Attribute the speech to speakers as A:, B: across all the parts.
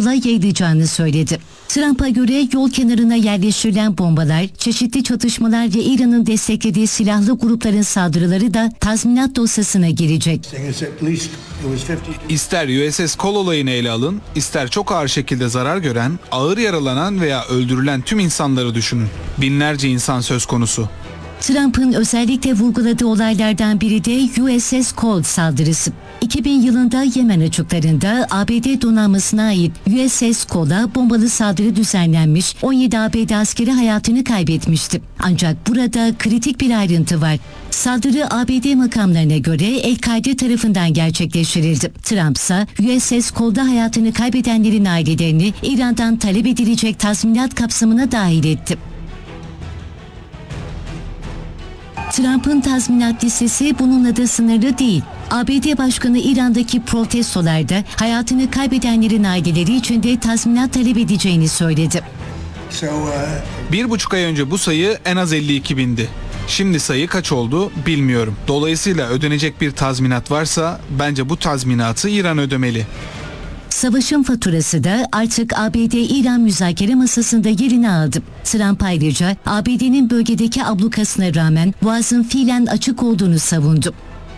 A: yıla yayılacağını söyledi. Trump'a göre yol kenarına yerleştirilen bombalar, çeşitli çatışmalar ve İran'ın desteklediği silahlı grupların saldırıları da tazminat dosyasına girecek.
B: İster USS Cole olayını ele alın, ister çok ağır şekilde zarar gören, ağır yaralanan veya öldürülen tüm insanları düşünün. Binlerce insan söz konusu.
A: Trump'ın özellikle vurguladığı olaylardan biri de USS Cole saldırısı. 2000 yılında Yemen açıklarında ABD donanmasına ait USS Cole'a bombalı saldırı düzenlenmiş, 17 ABD askeri hayatını kaybetmişti. Ancak burada kritik bir ayrıntı var. Saldırı ABD makamlarına göre El-Kaide tarafından gerçekleştirildi. Trump ise USS Cole'da hayatını kaybedenlerin ailelerini İran'dan talep edilecek tazminat kapsamına dahil etti. Trump'ın tazminat listesi bununla da sınırlı değil. ABD Başkanı İran'daki protestolarda hayatını kaybedenlerin aileleri için de tazminat talep edeceğini söyledi.
B: 1,5 ay önce bu sayı en az 52 bindi. Şimdi sayı kaç oldu bilmiyorum. Dolayısıyla ödenecek bir tazminat varsa bence bu tazminatı İran ödemeli.
A: Savaşın faturası da artık ABD-İran müzakere masasında yerini aldı. Trump ayrıca ABD'nin bölgedeki ablukasına rağmen boğazın fiilen açık olduğunu savundu.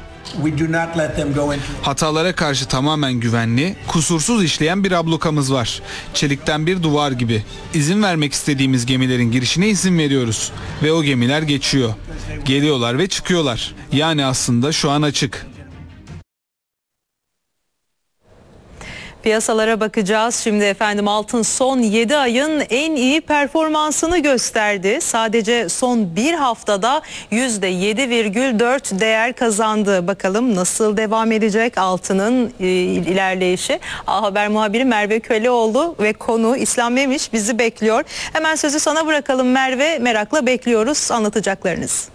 B: Hatalara karşı tamamen güvenli, kusursuz işleyen bir ablukamız var. Çelikten bir duvar gibi. İzin vermek istediğimiz gemilerin girişine izin veriyoruz. Ve o gemiler geçiyor. Geliyorlar ve çıkıyorlar. Yani aslında şu an açık.
C: Piyasalara bakacağız. Şimdi efendim altın son 7 ayın en iyi performansını gösterdi. Sadece son bir haftada %7,4 değer kazandı. Bakalım nasıl devam edecek altının ilerleyişi. A Haber muhabiri Merve Köleoğlu ve konu İslam Memiş bizi bekliyor. Hemen sözü sana bırakalım Merve. Merakla bekliyoruz anlatacaklarınız.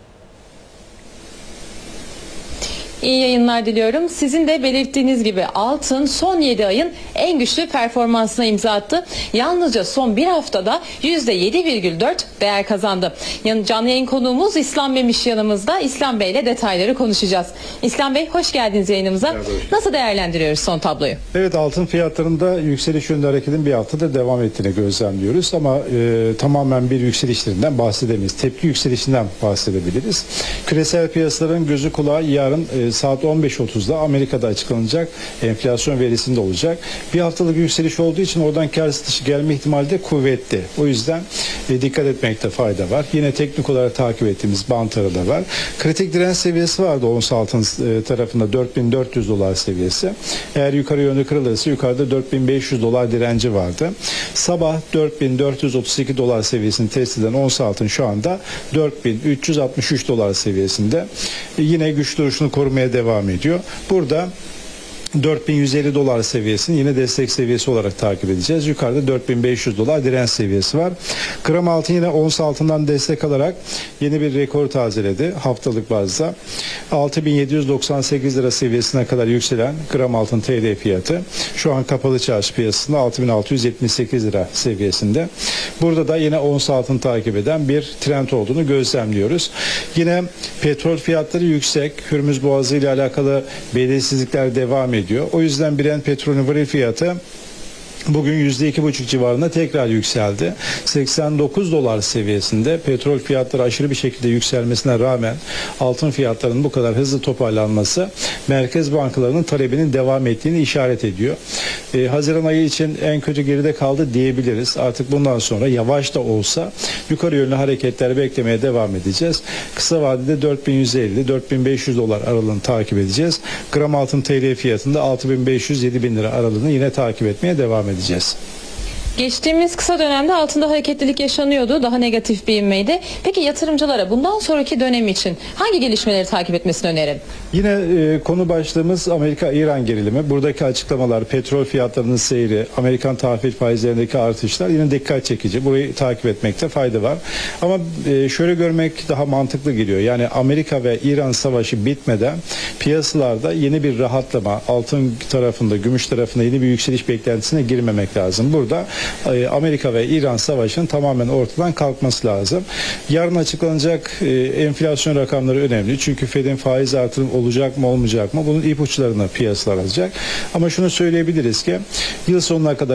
D: İyi yayınlar diliyorum. Sizin de belirttiğiniz gibi altın son 7 ayın en güçlü performansına imza attı. Yalnızca son bir haftada %7,4 değer kazandı. Canlı yayın konuğumuz İslam Memiş yanımızda. İslam Bey ile detayları konuşacağız. İslam Bey hoş geldiniz yayınımıza. Nasıl değerlendiriyoruz son tabloyu?
E: Evet, altın fiyatlarında yükseliş yönlü hareketin bir haftada devam ettiğini gözlemliyoruz ama tamamen bir yükselişlerinden bahsedemeyiz. Tepki yükselişinden bahsedebiliriz. Küresel piyasaların gözü kulağı yarın saat 15.30'da Amerika'da açıklanacak enflasyon verisinde olacak. Bir haftalık yükseliş olduğu için oradan kar satışı gelme ihtimali de kuvvetli. O yüzden dikkat etmekte fayda var. Yine teknik olarak takip ettiğimiz bant aralığı var. Kritik direnç seviyesi vardı ons altın tarafında $4.400 seviyesi. Eğer yukarı yönlü kırılırsa yukarıda $4.500 direnci vardı. Sabah $4.432 seviyesini test eden ons altın şu anda $4.363 seviyesinde. Yine güç duruşunu korumaya devam ediyor. Burada $4.150 seviyesini yine destek seviyesi olarak takip edeceğiz. Yukarıda $4.500 direnç seviyesi var. Gram altın yine ons altından destek alarak yeni bir rekor tazeledi haftalık bazda. 6.798 lira seviyesine kadar yükselen gram altın TL fiyatı şu an kapalı çarşı piyasasında 6.678 lira seviyesinde. Burada da yine ons altın takip eden bir trend olduğunu gözlemliyoruz. Yine petrol fiyatları yüksek. Hürmüz Boğazı ile alakalı belirsizlikler devam ediyor. O yüzden Brent petrolün varil fiyatı bugün %2,5 civarında tekrar yükseldi. $89 seviyesinde petrol fiyatları aşırı bir şekilde yükselmesine rağmen altın fiyatlarının bu kadar hızlı toparlanması merkez bankalarının talebinin devam ettiğini işaret ediyor. Haziran ayı için en kötü geride kaldı diyebiliriz. Artık bundan sonra yavaş da olsa yukarı yönlü hareketler beklemeye devam edeceğiz. Kısa vadede $4.150-$4.500 aralığını takip edeceğiz. Gram altın TL fiyatında 6.500-7.000 lira aralığını yine takip etmeye devam edeceğiz.
D: Geçtiğimiz kısa dönemde altında hareketlilik yaşanıyordu. Daha negatif bir ivmeydi. Peki yatırımcılara bundan sonraki dönem için hangi gelişmeleri takip etmesini önerin?
E: Yine konu başlığımız Amerika-İran gerilimi. Buradaki açıklamalar, petrol fiyatlarının seyri, Amerikan tahvil faizlerindeki artışlar yine dikkat çekici. Burayı takip etmekte fayda var. Ama şöyle görmek daha mantıklı geliyor. Yani Amerika ve İran savaşı bitmeden piyasalarda yeni bir rahatlama, altın tarafında, gümüş tarafında yeni bir yükseliş beklentisine girmemek lazım. Burada Amerika ve İran savaşının tamamen ortadan kalkması lazım. Yarın açıklanacak enflasyon rakamları önemli. Çünkü Fed'in faiz artırım olacak mı olmayacak mı? Bunun ipuçlarını piyasalar alacak. Ama şunu söyleyebiliriz ki yıl sonuna kadar